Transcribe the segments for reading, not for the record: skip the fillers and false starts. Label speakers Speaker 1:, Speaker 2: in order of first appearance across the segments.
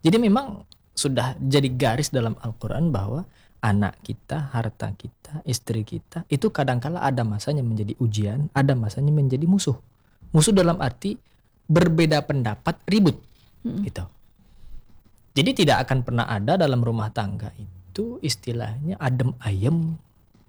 Speaker 1: Jadi memang sudah jadi garis dalam Al-Quran bahwa anak kita, harta kita, istri kita itu kadangkala ada masanya menjadi ujian, ada masanya menjadi musuh. Musuh dalam arti berbeda pendapat, ribut gitu. Jadi tidak akan pernah ada dalam rumah tangga itu istilahnya adem ayem,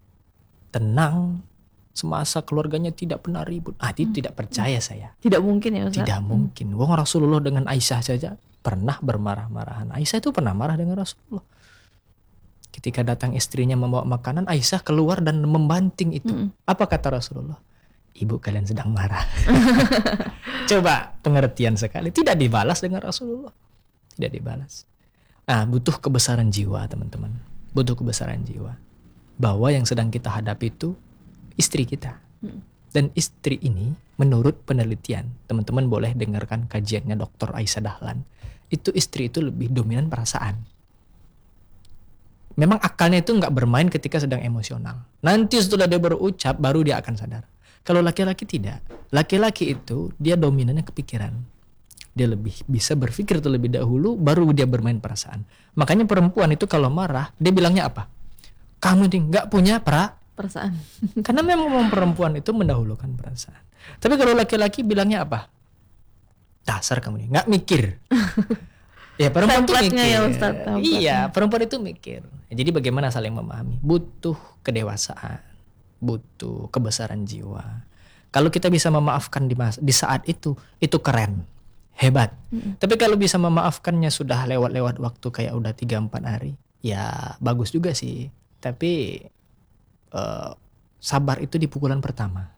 Speaker 1: tenang, semasa keluarganya tidak pernah ribut. Itu tidak percaya saya.
Speaker 2: Tidak mungkin ya Ustaz?
Speaker 1: Tidak mungkin. Wong Rasulullah dengan Aisyah saja pernah bermarah-marahan. Aisyah itu pernah marah dengan Rasulullah. Ketika datang istrinya membawa makanan, Aisyah keluar dan membanting itu. Apa kata Rasulullah? Ibu kalian sedang marah. Coba pengertian sekali. Tidak dibalas dengan Rasulullah. Tidak dibalas. Butuh kebesaran jiwa teman-teman. Butuh kebesaran jiwa. Bahwa yang sedang kita hadapi itu istri kita. Dan istri ini menurut penelitian, teman-teman boleh dengarkan kajiannya Dr. Aisyah Dahlan. Itu istri itu lebih dominan perasaan. Memang akalnya itu nggak bermain ketika sedang emosional. Nanti setelah dia berucap baru dia akan sadar. Kalau laki-laki tidak. Laki-laki itu dia dominannya kepikiran. Dia lebih bisa berpikir terlebih dahulu baru dia bermain perasaan. Makanya perempuan itu kalau marah dia bilangnya apa? Kamu nih nggak punya
Speaker 2: perasaan.
Speaker 1: Karena memang perempuan itu mendahulukan perasaan. Tapi kalau laki-laki bilangnya apa? Dasar kamu nih nggak mikir. Ya perempuan itu mikir.
Speaker 2: Ya, Ustaz,
Speaker 1: iya perempuan itu mikir. Jadi bagaimana saling memahami? Butuh kedewasaan, butuh kebesaran jiwa. Kalau kita bisa memaafkan di saat itu keren. Hebat. Tapi kalau bisa memaafkannya sudah lewat waktu kayak udah 3-4 hari, ya bagus juga sih. Tapi sabar itu di pukulan pertama.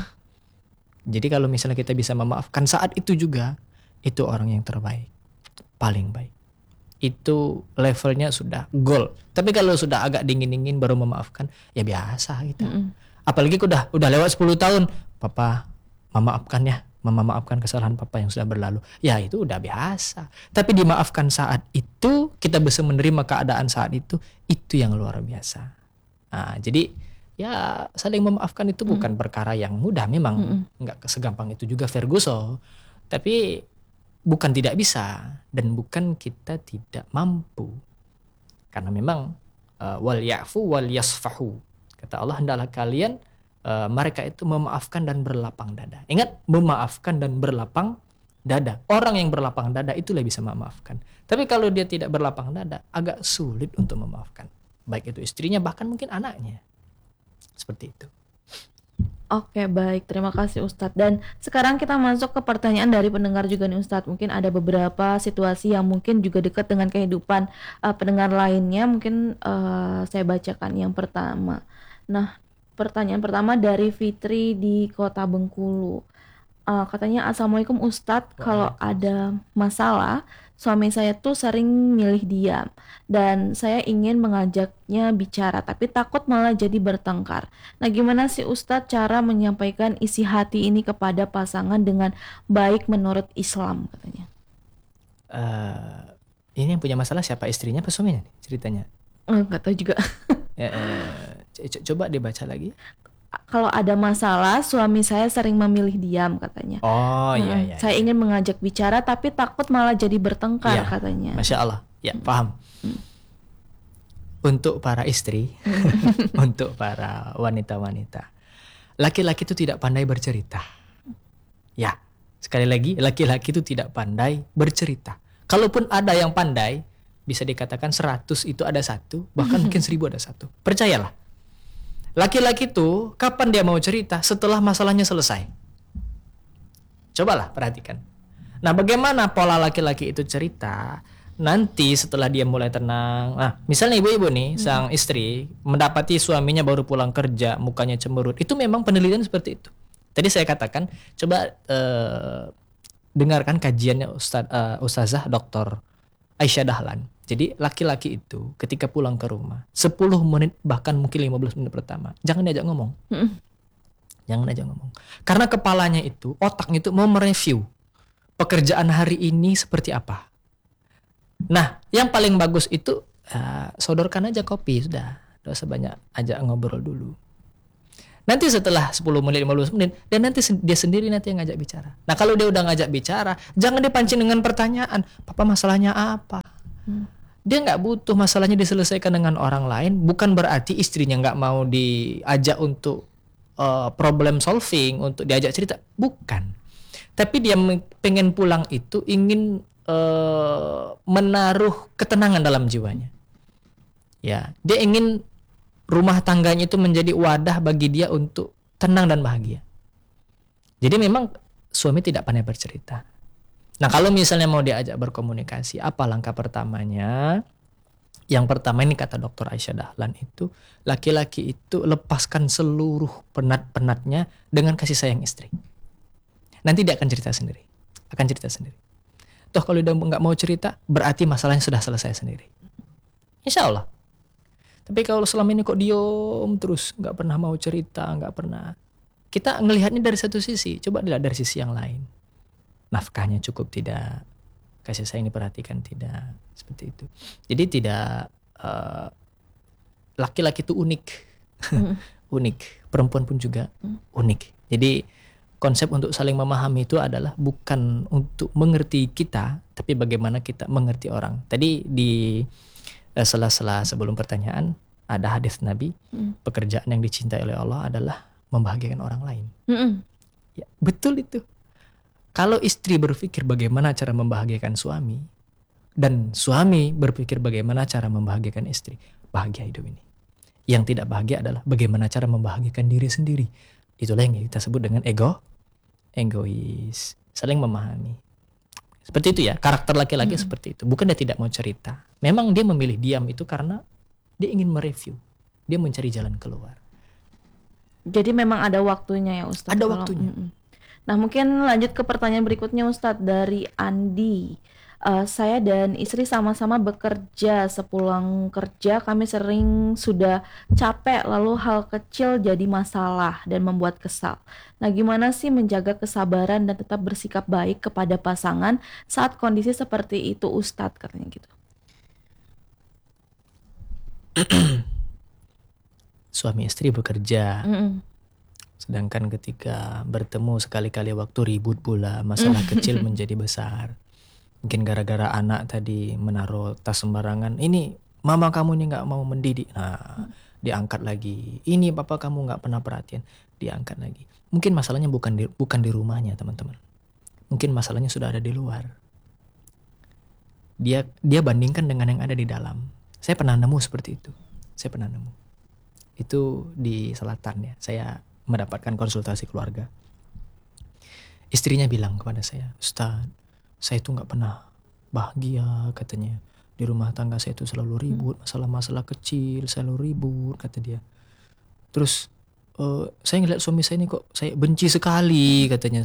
Speaker 1: Jadi kalau misalnya kita bisa memaafkan saat itu juga, itu orang yang terbaik, paling baik. Itu levelnya sudah goal. Tapi kalau sudah agak dingin-dingin baru memaafkan, ya biasa gitu. Apalagi udah lewat 10 tahun, papa memaafkan ya. Mama maafkan kesalahan papa yang sudah berlalu. Ya itu udah biasa. Tapi dimaafkan saat itu, kita bisa menerima keadaan saat itu yang luar biasa. Jadi ya saling memaafkan itu bukan perkara yang mudah. Memang nggak segampang itu juga Ferguson. Tapi bukan tidak bisa dan bukan kita tidak mampu. Karena memang wal ya'fu wal yasfahu. Kata Allah, hendaklah kalian mereka itu memaafkan dan berlapang dada. Ingat, memaafkan dan berlapang dada. Orang yang berlapang dada itulah bisa memaafkan. Tapi kalau dia tidak berlapang dada, agak sulit untuk memaafkan. Baik itu istrinya, bahkan mungkin anaknya. Seperti itu.
Speaker 2: Oke, baik. Terima kasih Ustadz. Dan sekarang kita masuk ke pertanyaan dari pendengar juga nih Ustadz. Mungkin ada beberapa situasi yang mungkin juga dekat dengan kehidupan pendengar lainnya. Mungkin saya bacakan yang pertama. Nah, pertanyaan pertama dari Fitri di Kota Bengkulu. Katanya, Assalamualaikum Ustadz, kalau ada masalah suami saya tuh sering milih diam dan saya ingin mengajaknya bicara tapi takut malah jadi bertengkar. Nah, gimana sih Ustadz cara menyampaikan isi hati ini kepada pasangan dengan baik menurut Islam katanya?
Speaker 1: Ini yang punya masalah siapa, istrinya apa suaminya nih ceritanya?
Speaker 2: Nggak tahu juga.
Speaker 1: Coba dibaca lagi.
Speaker 2: Kalau ada masalah suami saya sering memilih diam katanya.
Speaker 1: Iya.
Speaker 2: Saya ingin mengajak bicara tapi takut malah jadi bertengkar katanya.
Speaker 1: Masya Allah. Ya, paham. Untuk para istri, untuk para wanita-wanita, laki-laki itu tidak pandai bercerita. Ya, sekali lagi, laki-laki itu tidak pandai bercerita. Kalaupun ada yang pandai, bisa dikatakan 100 itu ada 1, bahkan mungkin 1000 ada 1. Percayalah. Laki-laki itu kapan dia mau cerita? Setelah masalahnya selesai. Cobalah perhatikan. Nah, bagaimana pola laki-laki itu cerita? Nanti setelah dia mulai tenang. Nah, misalnya ibu-ibu nih, sang istri mendapati suaminya baru pulang kerja, mukanya cemberut. Itu memang penelitian seperti itu. Tadi saya katakan, coba dengarkan kajiannya Ustazah Dr. Aisyah Dahlan. Jadi laki-laki itu ketika pulang ke rumah 10 menit bahkan mungkin 15 menit pertama jangan diajak ngomong. Jangan diajak ngomong. Karena kepalanya itu, otaknya itu mau mereview pekerjaan hari ini seperti apa. Nah, yang paling bagus itu sodorkan aja kopi sudah. Tidak usah banyak ajak ngobrol dulu. Nanti setelah 10 menit 15 menit dan nanti dia sendiri nanti yang ngajak bicara. Nah, kalau dia udah ngajak bicara, jangan dipancing dengan pertanyaan, "Papa masalahnya apa?" Dia nggak butuh masalahnya diselesaikan dengan orang lain. Bukan berarti istrinya nggak mau diajak untuk problem solving, untuk diajak cerita. Bukan. Tapi dia pengen pulang itu ingin menaruh ketenangan dalam jiwanya. Ya, dia ingin rumah tangganya itu menjadi wadah bagi dia untuk tenang dan bahagia. Jadi memang suami tidak pandai bercerita. Nah, kalau misalnya mau diajak berkomunikasi, apa langkah pertamanya? Yang pertama ini kata Dr. Aisyah Dahlan itu, laki-laki itu lepaskan seluruh penat-penatnya dengan kasih sayang istri. Nanti dia akan cerita sendiri. Toh kalau dia nggak mau cerita, berarti masalahnya sudah selesai sendiri. Insya Allah. Tapi kalau selama ini kok diem terus, nggak pernah mau cerita, nggak pernah. Kita ngelihatnya dari satu sisi, coba dilihat dari sisi yang lain. Nafkahnya cukup tidak, kasih sayang diperhatikan tidak, seperti itu. Jadi tidak, laki-laki itu unik. Unik, perempuan pun juga unik. Jadi konsep untuk saling memahami itu adalah bukan untuk mengerti kita, tapi bagaimana kita mengerti orang. Tadi di sela-sela sebelum pertanyaan ada hadis Nabi, pekerjaan yang dicintai oleh Allah adalah membahagiakan orang lain. Ya, betul itu. Kalau istri berpikir bagaimana cara membahagiakan suami, dan suami berpikir bagaimana cara membahagiakan istri, bahagia hidup ini. Yang tidak bahagia adalah bagaimana cara membahagiakan diri sendiri. Itulah yang kita sebut dengan egois. Saling memahami. Seperti itu ya, karakter laki-laki seperti itu. Bukan dia tidak mau cerita. Memang dia memilih diam itu karena dia ingin mereview. Dia mencari jalan keluar.
Speaker 2: Jadi memang ada waktunya ya Ustadz?
Speaker 1: Ada waktunya.
Speaker 2: Nah mungkin lanjut ke pertanyaan berikutnya Ustadz dari Andi. Saya dan istri sama-sama bekerja. Sepulang kerja kami sering sudah capek, lalu hal kecil jadi masalah dan membuat kesal. Nah gimana sih menjaga kesabaran dan tetap bersikap baik kepada pasangan saat kondisi seperti itu Ustadz, katanya gitu.
Speaker 1: Suami istri bekerja, sedangkan ketika bertemu sekali-kali waktu ribut pula, masalah kecil menjadi besar. Mungkin gara-gara anak tadi menaruh tas sembarangan, ini mama kamu ini nggak mau mendidik, nah diangkat lagi. Ini papa kamu nggak pernah perhatian, diangkat lagi. Mungkin masalahnya bukan di rumahnya teman-teman, mungkin masalahnya sudah ada di luar. Dia bandingkan dengan yang ada di dalam. Saya pernah nemu seperti itu. Itu di selatan ya. Saya mendapatkan konsultasi keluarga. Istrinya bilang kepada saya, Ustaz, saya itu nggak pernah bahagia katanya. Di rumah tangga saya itu selalu ribut, masalah-masalah kecil selalu ribut kata dia. Terus saya ngeliat suami saya ini kok saya benci sekali katanya.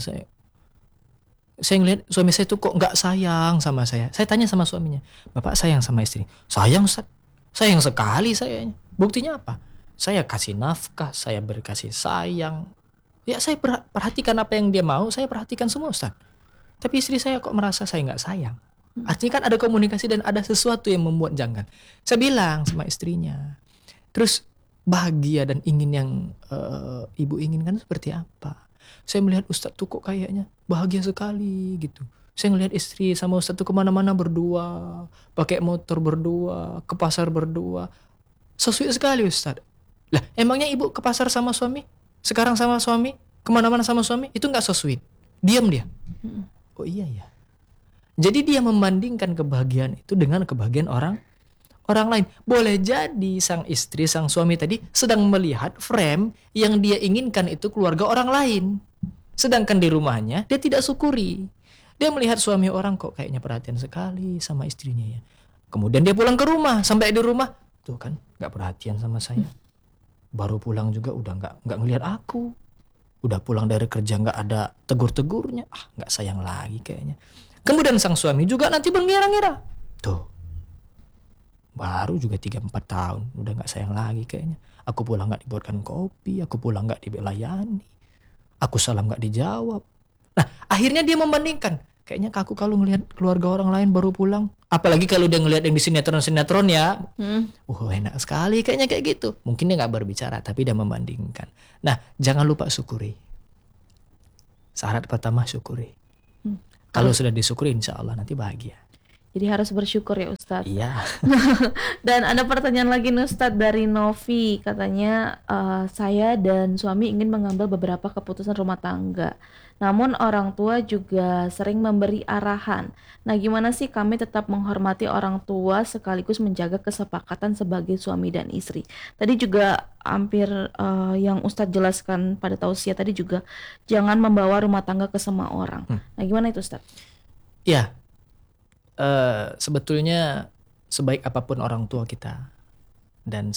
Speaker 1: Saya ngeliat suami saya itu kok nggak sayang sama saya. Saya tanya sama suaminya, Bapak sayang sama istri? Sayang Ustaz, sayang sekali sayanya. Buktinya apa? Saya kasih nafkah, saya berkasih sayang. Ya saya perhatikan apa yang dia mau, saya perhatikan semua Ustaz. Tapi istri saya kok merasa saya nggak sayang. Artinya kan ada komunikasi dan ada sesuatu yang membuat janggal. Saya bilang sama istrinya. Terus bahagia dan ingin yang ibu inginkan seperti apa? Saya melihat Ustadz tuh kok kayaknya bahagia sekali gitu. Saya ngelihat istri sama Ustadz tuh kemana-mana berdua, pakai motor berdua, ke pasar berdua. So sweet sekali Ustadz. Lah emangnya ibu ke pasar sama suami? Sekarang sama suami? Kemana-mana sama suami? Itu gak so sweet. Diam dia. Oh iya ya. Jadi dia membandingkan kebahagiaan itu dengan kebahagiaan orang lain. Boleh jadi sang istri, sang suami tadi sedang melihat frame yang dia inginkan itu keluarga orang lain. Sedangkan di rumahnya dia tidak syukuri. Dia melihat suami orang kok kayaknya perhatian sekali sama istrinya ya. Kemudian dia pulang ke rumah, sampai di rumah tuh kan nggak perhatian sama saya. Baru pulang juga udah nggak ngelihat aku. Udah pulang dari kerja nggak ada tegur-tegurnya, nggak sayang lagi kayaknya. Kemudian sang suami juga nanti mengira-ngira, tuh baru juga 3-4 tahun udah nggak sayang lagi kayaknya. Aku pulang nggak dibuatkan kopi, aku pulang nggak dilayani, aku salam nggak dijawab. Nah akhirnya dia membandingkan, kayaknya aku kalau ngelihat keluarga orang lain baru pulang, apalagi kalau dia ngelihat yang di sinetron ya, enak sekali kayaknya kayak gitu. Mungkin dia nggak berbicara tapi dia membandingkan. Nah jangan lupa syukuri. Syarat pertama syukuri. Kalau sudah disyukuri insya Allah nanti bahagia.
Speaker 2: Jadi harus bersyukur ya Ustadz.
Speaker 1: Iya.
Speaker 2: Dan ada pertanyaan lagi nih Ustadz dari Novi, katanya saya dan suami ingin mengambil beberapa keputusan rumah tangga. Namun orang tua juga sering memberi arahan. Nah, gimana sih kami tetap menghormati orang tua sekaligus menjaga kesepakatan sebagai suami dan istri? Tadi juga hampir yang Ustadz jelaskan pada tausiah tadi juga jangan membawa rumah tangga ke semua orang. Nah, gimana itu Ustadz?
Speaker 1: Iya. Sebetulnya sebaik apapun orang tua kita dan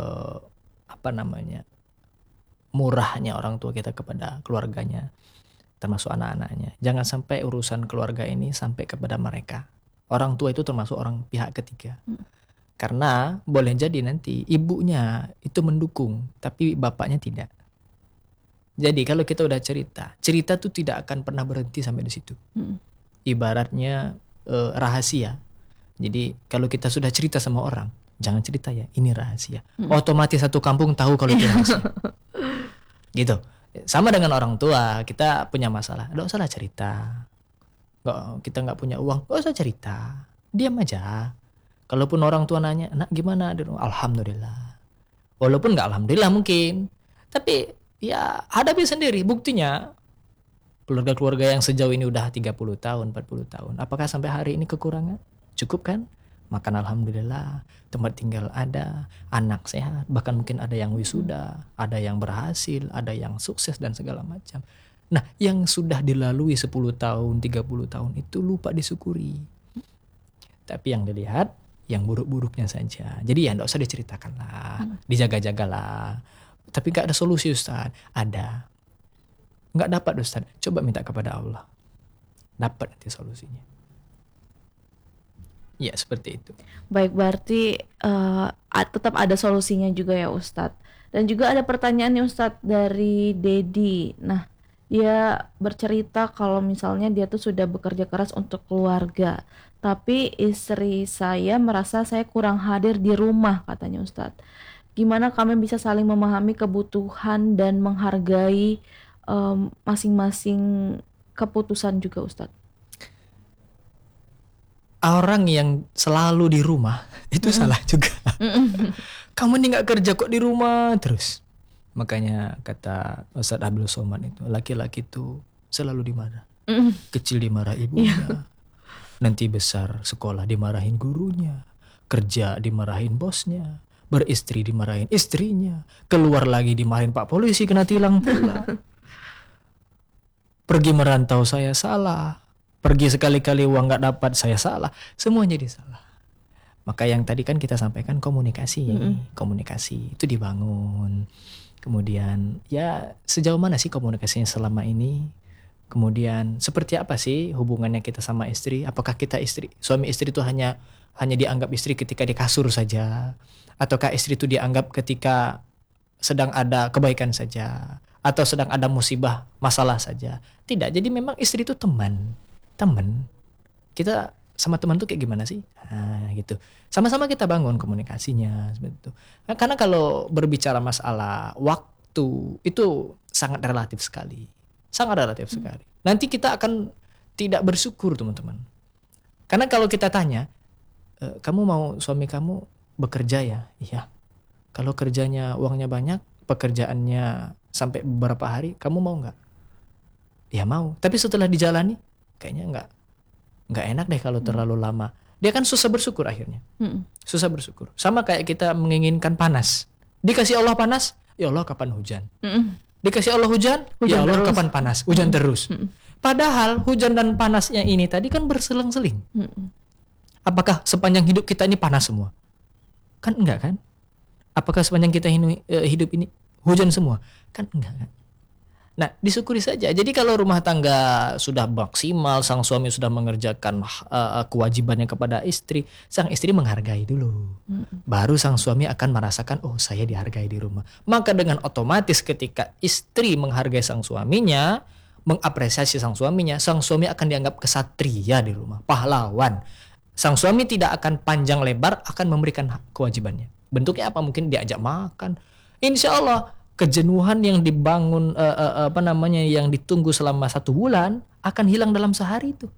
Speaker 1: murahnya orang tua kita kepada keluarganya, termasuk anak-anaknya, jangan sampai urusan keluarga ini sampai kepada mereka. Orang tua itu termasuk orang pihak ketiga. Karena boleh jadi nanti ibunya itu mendukung tapi bapaknya tidak. Jadi kalau kita udah cerita tuh tidak akan pernah berhenti sampai di situ. Ibaratnya rahasia. Jadi kalau kita sudah cerita sama orang, jangan cerita ya, ini rahasia. Otomatis satu kampung tahu kalau itu rahasia. Gitu. Sama dengan orang tua, kita punya masalah, nggak usah lah cerita. Kita nggak punya uang, nggak usah cerita. Diam aja. Kalaupun orang tua nanya, nak gimana? Alhamdulillah. Walaupun nggak alhamdulillah mungkin, tapi ya hadapi sendiri. Buktinya keluarga-keluarga yang sejauh ini udah 30 tahun, 40 tahun. Apakah sampai hari ini kekurangan? Cukup kan? Makan alhamdulillah, tempat tinggal ada, anak sehat, bahkan mungkin ada yang wisuda, ada yang berhasil, ada yang sukses dan segala macam. Nah, yang sudah dilalui 10 tahun, 30 tahun itu lupa disyukuri. Tapi yang dilihat yang buruk-buruknya saja. Jadi ya enggak usah diceritakan lah, dijaga-jagalah. Tapi enggak ada solusi Ustaz. Ada. Enggak dapat Ustaz. Coba minta kepada Allah. Dapat nanti solusinya. Ya seperti itu.
Speaker 2: Baik, berarti tetap ada solusinya juga ya Ustadz. Dan juga ada pertanyaan nih Ustadz dari Dedi. Nah, dia bercerita kalau misalnya dia tuh sudah bekerja keras untuk keluarga, tapi istri saya merasa saya kurang hadir di rumah, katanya Ustadz. Gimana kami bisa saling memahami kebutuhan dan menghargai masing-masing keputusan juga Ustadz?
Speaker 1: Orang yang selalu di rumah itu salah juga. Kamu nih nggak kerja kok di rumah terus. Makanya kata Ustadz Abdul Somad itu, laki-laki itu selalu dimarah. Kecil dimarah ibunya, nanti besar sekolah dimarahin gurunya, kerja dimarahin bosnya, beristri dimarahin istrinya, keluar lagi dimarahin Pak Polisi kena tilang pula. Pergi merantau saya salah. Pergi sekali-kali uang gak dapat saya salah. Semua jadi salah. Maka yang tadi kan kita sampaikan komunikasi. Komunikasi itu dibangun. Kemudian ya sejauh mana sih komunikasinya selama ini. Kemudian seperti apa sih hubungannya kita sama istri. Apakah kita suami istri itu hanya dianggap istri ketika di kasur saja. Ataukah istri itu dianggap ketika sedang ada kebaikan saja. Atau sedang ada musibah masalah saja. Tidak, jadi memang istri itu teman. Kita sama teman tuh kayak gimana sih? Nah, gitu. Sama-sama kita bangun komunikasinya seperti itu. Nah, karena kalau berbicara masalah waktu itu sangat relatif sekali. Sangat relatif sekali. Nanti kita akan tidak bersyukur, teman-teman. Karena kalau kita tanya, kamu mau suami kamu bekerja ya? Iya. Kalau kerjanya uangnya banyak, pekerjaannya sampai beberapa hari, kamu mau nggak? Ya mau. Tapi setelah dijalani kayaknya nggak enak deh kalau terlalu lama. Dia kan susah bersyukur akhirnya. Susah bersyukur. Sama kayak kita menginginkan panas. Dikasih Allah panas, ya Allah kapan hujan. Dikasih Allah hujan, ya Allah terus. Kapan panas, hujan terus. Padahal hujan dan panasnya ini tadi kan berselang-seling. Apakah sepanjang hidup kita ini panas semua? Kan enggak kan? Apakah sepanjang kita hidup ini hujan semua? Kan enggak kan? Nah, disyukuri saja. Jadi kalau rumah tangga sudah maksimal, sang suami sudah mengerjakan kewajibannya kepada istri, sang istri menghargai dulu. Baru sang suami akan merasakan, oh saya dihargai di rumah. Maka dengan otomatis ketika istri menghargai sang suaminya, mengapresiasi sang suami akan dianggap kesatria di rumah, pahlawan. Sang suami tidak akan panjang lebar, akan memberikan kewajibannya. Bentuknya apa? Mungkin diajak makan. Insya Allah kejenuhan yang dibangun yang ditunggu selama 1 bulan akan hilang dalam sehari itu.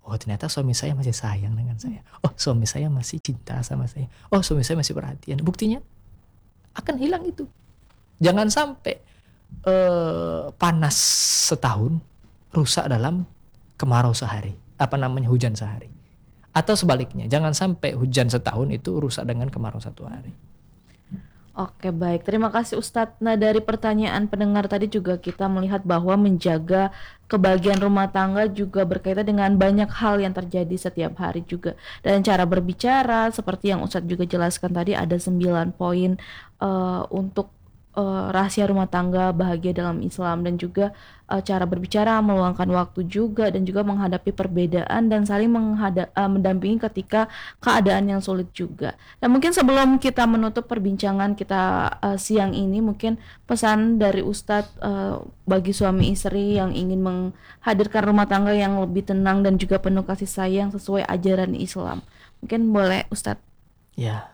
Speaker 1: Oh ternyata suami saya masih sayang dengan saya. Oh suami saya masih cinta sama saya. Oh suami saya masih perhatian. Buktinya akan hilang itu. Jangan sampai panas setahun rusak dalam kemarau sehari. Hujan sehari. Atau sebaliknya, jangan sampai hujan setahun itu rusak dengan kemarau satu hari.
Speaker 2: Oke, baik. Terima kasih Ustadz. Nah, dari pertanyaan pendengar tadi juga kita melihat bahwa menjaga kebahagiaan rumah tangga juga berkaitan dengan banyak hal yang terjadi setiap hari juga. Dan cara berbicara seperti yang Ustadz juga jelaskan tadi, ada 9 poin untuk rahasia rumah tangga bahagia dalam Islam, dan juga cara berbicara, meluangkan waktu juga, dan juga menghadapi perbedaan dan saling mendampingi ketika keadaan yang sulit juga. Dan mungkin sebelum kita menutup perbincangan kita siang ini, mungkin pesan dari Ustadz bagi suami istri yang ingin menghadirkan rumah tangga yang lebih tenang dan juga penuh kasih sayang sesuai ajaran Islam. Mungkin boleh Ustadz.
Speaker 1: Ya,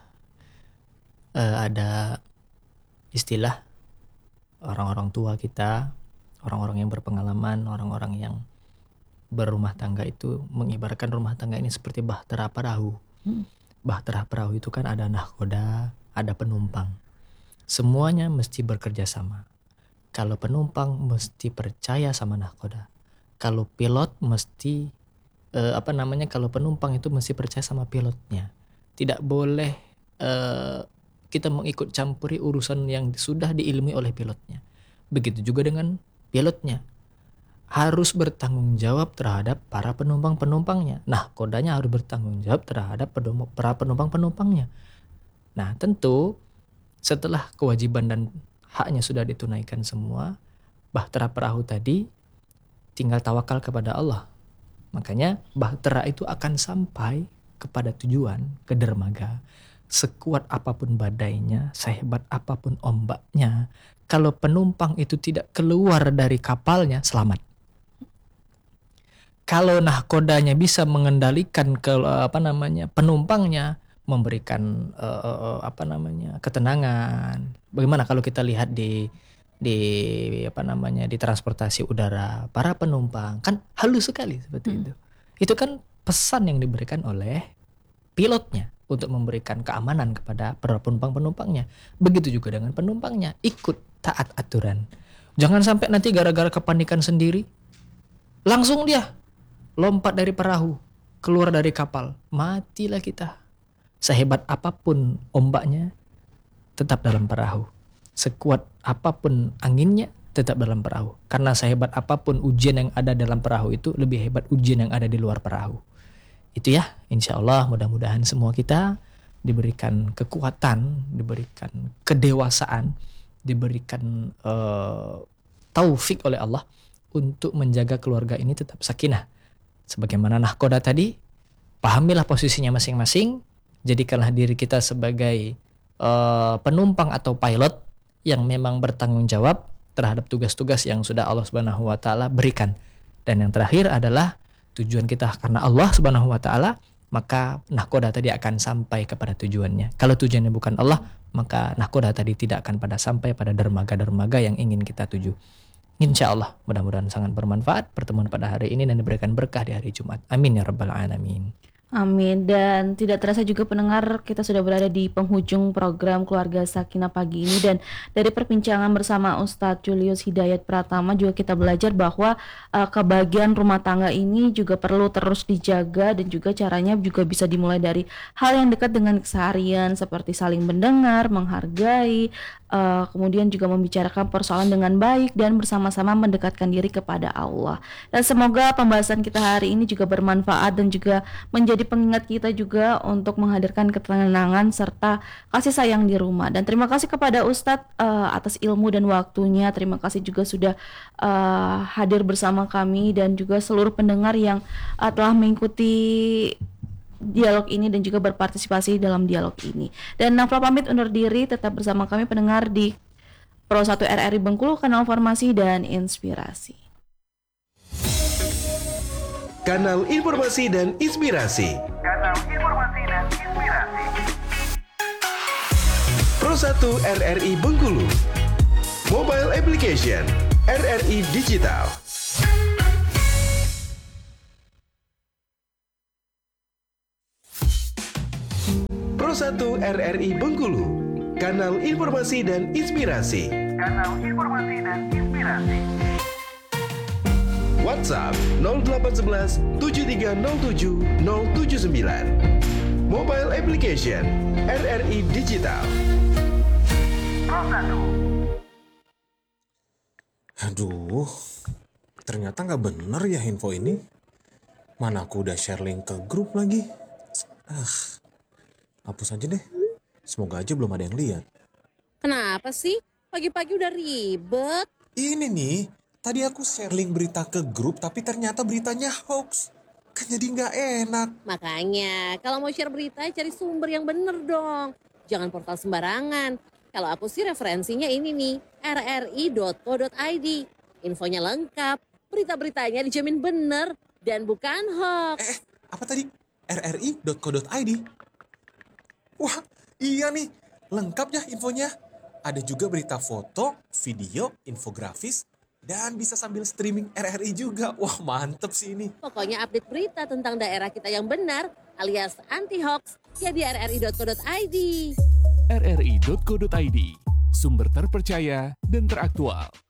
Speaker 1: ada istilah orang-orang tua kita, orang-orang yang berpengalaman, orang-orang yang berumah tangga itu mengibaratkan rumah tangga ini seperti bahtera perahu. Bahtera perahu itu kan ada nahkoda, ada penumpang. Semuanya mesti bekerja sama. Kalau penumpang mesti percaya sama nahkoda. Kalau pilot mesti kalau penumpang itu mesti percaya sama pilotnya. Tidak boleh kita mengikut campuri urusan yang sudah diilmui oleh pilotnya. Begitu juga dengan pilotnya. Harus bertanggung jawab terhadap para penumpang-penumpangnya. Nah, kodanya harus bertanggung jawab terhadap para penumpang-penumpangnya. Nah, tentu setelah kewajiban dan haknya sudah ditunaikan semua, bahtera perahu tadi tinggal tawakal kepada Allah. Makanya bahtera itu akan sampai kepada tujuan, ke dermaga. Sekuat apapun badainya, sehebat apapun ombaknya, kalau penumpang itu tidak keluar dari kapalnya, selamat. Kalau nahkodanya bisa mengendalikan penumpangnya, memberikan ketenangan. Bagaimana kalau kita lihat di transportasi udara, para penumpang kan halus sekali seperti itu. Itu kan pesan yang diberikan oleh pilotnya untuk memberikan keamanan kepada para penumpang-penumpangnya. Begitu juga dengan penumpangnya, ikut taat aturan. Jangan sampai nanti gara-gara kepanikan sendiri, langsung dia lompat dari perahu, keluar dari kapal, matilah kita. Sehebat apapun ombaknya, tetap dalam perahu. Sekuat apapun anginnya, tetap dalam perahu. Karena sehebat apapun ujian yang ada dalam perahu itu, lebih hebat ujian yang ada di luar perahu. Itu ya, insya Allah mudah-mudahan semua kita diberikan kekuatan, diberikan kedewasaan, diberikan taufik oleh Allah untuk menjaga keluarga ini tetap sakinah. Sebagaimana nahkoda tadi, pahamilah posisinya masing-masing, jadikanlah diri kita sebagai penumpang atau pilot yang memang bertanggung jawab terhadap tugas-tugas yang sudah Allah Subhanahu wa taala berikan. Dan yang terakhir adalah tujuan kita karena Allah Subhanahu wa taala, maka nahkoda tadi akan sampai kepada tujuannya. Kalau tujuannya bukan Allah, maka nahkoda tadi tidak akan sampai pada dermaga-dermaga yang ingin kita tuju. Insya Allah mudah-mudahan sangat bermanfaat pertemuan pada hari ini dan diberikan berkah di hari Jumat. Amin ya rabbal alamin.
Speaker 2: Amin. Dan tidak terasa juga pendengar, kita sudah berada di penghujung program Keluarga Sakinah pagi ini, dan dari perbincangan bersama Ustadz Julius Hidayat Pratama juga kita belajar bahwa kebahagiaan rumah tangga ini juga perlu terus dijaga, dan juga caranya juga bisa dimulai dari hal yang dekat dengan keseharian seperti saling mendengar, menghargai, kemudian juga membicarakan persoalan dengan baik dan bersama-sama mendekatkan diri kepada Allah. Dan semoga pembahasan kita hari ini juga bermanfaat dan juga menjadi pengingat kita juga untuk menghadirkan ketenangan serta kasih sayang di rumah. Dan terima kasih kepada Ustadz atas ilmu dan waktunya. Terima kasih juga sudah hadir bersama kami dan juga seluruh pendengar yang telah mengikuti dialog ini dan juga berpartisipasi dalam dialog ini. Dan Nafla pamit undur diri, tetap bersama kami pendengar di Pro 1 RRI Bengkulu, kanal informasi dan inspirasi.
Speaker 3: Kanal informasi dan inspirasi.
Speaker 4: Kanal informasi dan inspirasi.
Speaker 3: Pro 1 RRI Bengkulu. Mobile application RRI Digital. 101 RRI Bengkulu, kanal informasi dan inspirasi.
Speaker 4: Kanal informasi dan inspirasi.
Speaker 3: WhatsApp 0811 7307 079. Mobile application RRI Digital.
Speaker 4: Pro 1.
Speaker 5: Aduh, ternyata nggak bener ya info ini. Mana aku udah share link ke grup lagi. Hapus aja deh. Semoga aja belum ada yang lihat.
Speaker 6: Kenapa sih? Pagi-pagi udah ribet.
Speaker 5: Ini nih, tadi aku share link berita ke grup tapi ternyata beritanya hoax. Kan jadi nggak enak.
Speaker 6: Makanya, kalau mau share berita, cari sumber yang bener dong. Jangan portal sembarangan. Kalau aku sih referensinya ini nih, rri.co.id. Infonya lengkap, berita-beritanya dijamin bener, dan bukan hoax.
Speaker 5: Apa tadi? rri.co.id? Wah, iya nih. Lengkap ya infonya. Ada juga berita foto, video, infografis, dan bisa sambil streaming RRI juga. Wah, mantep sih ini.
Speaker 6: Pokoknya update berita tentang daerah kita yang benar, alias anti-hoax, ya di rri.co.id.
Speaker 7: rri.co.id, sumber terpercaya dan teraktual.